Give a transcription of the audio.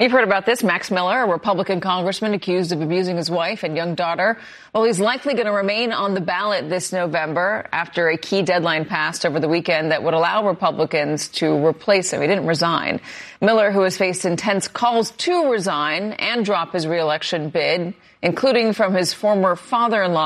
You've heard about this. Max Miller, a Republican congressman accused of abusing his wife and young daughter. Well, he's likely going to remain on the ballot this November after a key deadline passed over the weekend that would allow Republicans to replace him. He didn't resign. Miller, who has faced intense calls to resign and drop his reelection bid, including from his former father-in-law,